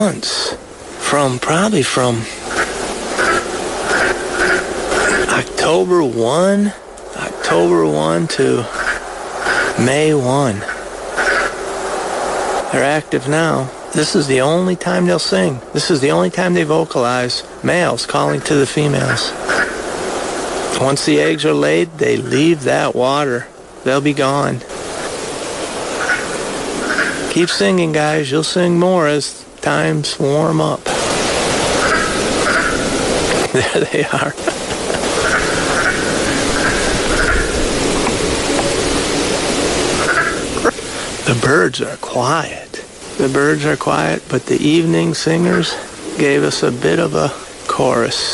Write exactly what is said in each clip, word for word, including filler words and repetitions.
months. From probably from October first, October first to May first. They're active now. This is the only time they'll sing. This is the only time they vocalize, males calling to the females. Once the eggs are laid, they leave that water. They'll be gone. Keep singing, guys. You'll sing more as times warm up. There they are. The birds are quiet. The birds are quiet, but the evening singers gave us a bit of a chorus.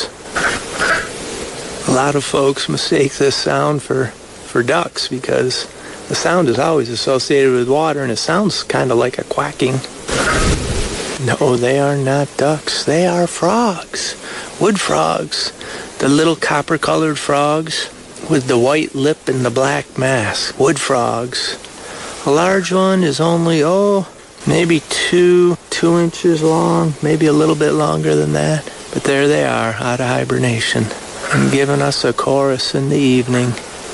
A lot of folks mistake this sound for, for ducks because the sound is always associated with water and it sounds kind of like a quacking. No, they are not ducks. They are frogs. Wood frogs. The little copper-colored frogs with the white lip and the black mask. Wood frogs. A large one is only, oh, maybe two, two inches long, maybe a little bit longer than that. But there they are, out of hibernation, and giving us a chorus in the evening.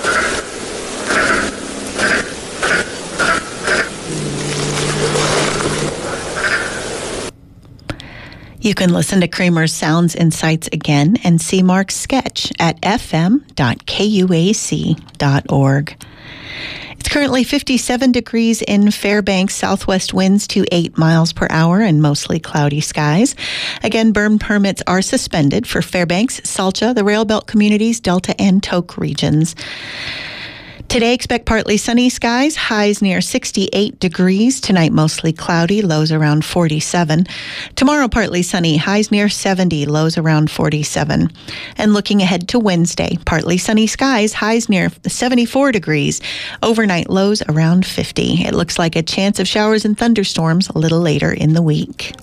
You can listen to Kramer's Sounds and Sights again and see Mark's sketch at f m dot k u a c dot org. It's currently fifty-seven degrees in Fairbanks, southwest winds to eight miles per hour and mostly cloudy skies. Again, burn permits are suspended for Fairbanks, Salcha, the Rail Belt communities, Delta, and Tok regions. Today, expect partly sunny skies, highs near sixty-eight degrees. Tonight, mostly cloudy, lows around forty-seven. Tomorrow, partly sunny, highs near seventy, lows around forty-seven. And looking ahead to Wednesday, partly sunny skies, highs near seventy-four degrees. Overnight, lows around fifty. It looks like a chance of showers and thunderstorms a little later in the week.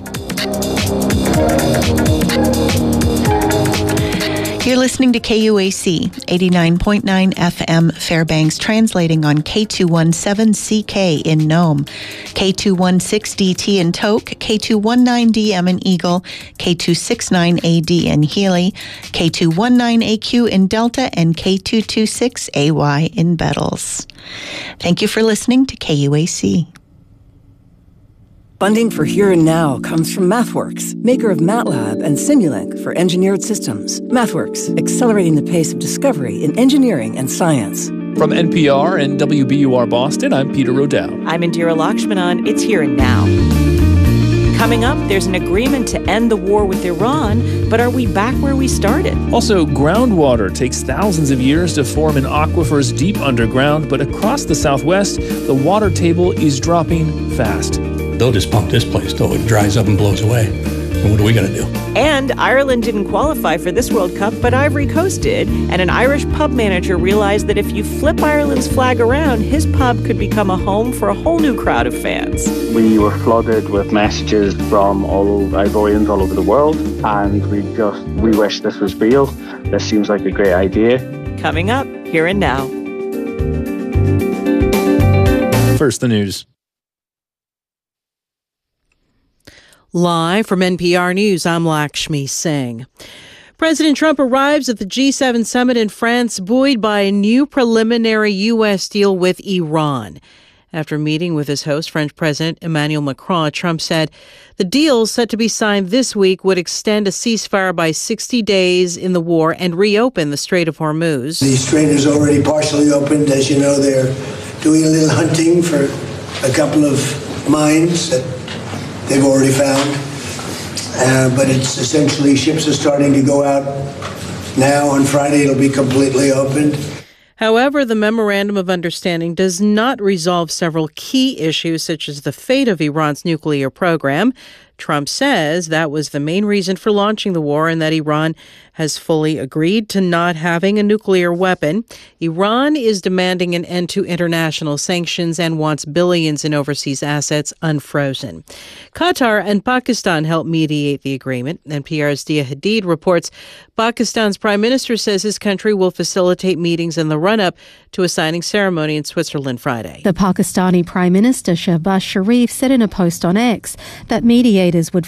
You're listening to K U A C, eighty-nine point nine F M Fairbanks, translating on K two seventeen C K in Nome, K two sixteen D T in Tok, K two nineteen D M in Eagle, K two sixty-nine A D in Healy, K two nineteen A Q in Delta, and K two twenty-six A Y in Bettles. Thank you for listening to K U A C. Funding for Here and Now comes from MathWorks, maker of MATLAB and Simulink for engineered systems. MathWorks, accelerating the pace of discovery in engineering and science. From N P R and W B U R Boston, I'm Peter Rodell. I'm Indira Lakshmanan. It's Here and Now. Coming up, there's an agreement to end the war with Iran, but are we back where we started? Also, groundwater takes thousands of years to form in aquifers deep underground, but across the Southwest, the water table is dropping fast. They'll just pump this place till it dries up and blows away. And what are we going to do? And Ireland didn't qualify for this World Cup, but Ivory Coast did. And an Irish pub manager realized that if you flip Ireland's flag around, his pub could become a home for a whole new crowd of fans. We were flooded with messages from all Ivorians all over the world, and we just, we wish this was real. This seems like a great idea. Coming up, Here and Now. First, the news. Live from N P R News, I'm Lakshmi Singh. President Trump arrives at the G seven summit in France, buoyed by a new preliminary U S deal with Iran. After meeting with his host, French President Emmanuel Macron, Trump said the deal set to be signed this week would extend a ceasefire by sixty days in the war and reopen the Strait of Hormuz. The strait is already partially opened. As you know, they're doing a little hunting for a couple of mines that they've already found, uh, but it's essentially ships are starting to go out now. On Friday, it'll be completely opened. However, the Memorandum of Understanding does not resolve several key issues, such as the fate of Iran's nuclear program. Trump says that was the main reason for launching the war and that Iran has fully agreed to not having a nuclear weapon. Iran is demanding an end to international sanctions and wants billions in overseas assets unfrozen. Qatar and Pakistan helped mediate the agreement. N P R's Dia Hadid reports Pakistan's prime minister says his country will facilitate meetings in the run-up to a signing ceremony in Switzerland Friday. The Pakistani Prime Minister Shehbaz Sharif said in a post on X that mediators would